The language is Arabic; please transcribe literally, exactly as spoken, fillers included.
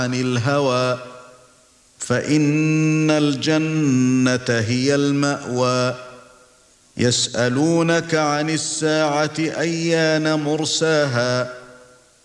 عن الهوى فإن الجنة هي المأوى يسألونك عن الساعة أيان مرساها